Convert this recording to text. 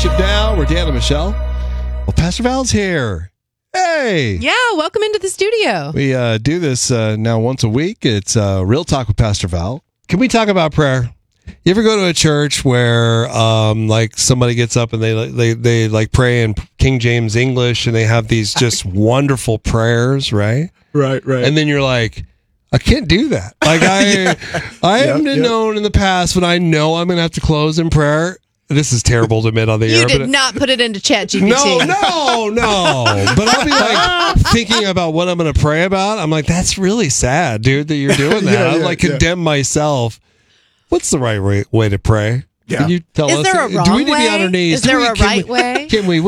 Worship Now. We're Dan and Michelle. Well, Pastor Val's here. Hey! Yeah, welcome into the studio. We do this now once a week. It's Real Talk with Pastor Val. Can we talk about prayer? You ever go to a church where like somebody gets up and they like pray in King James English and they have these just wonderful prayers, right? Right. And then you're like, I can't do that. Like I have been known in the past when I know I'm going to have to close in prayer. This is terrible to admit on the air. You did not put it into ChatGPT. No. But I'll be like thinking about what I'm going to pray about. I'm like, that's really sad, dude, that you're doing that. I condemn myself. What's the right way to pray? Yeah. Can you tell us? Is there a wrong Do we need to way? be on our knees? Is there a right way? Can we?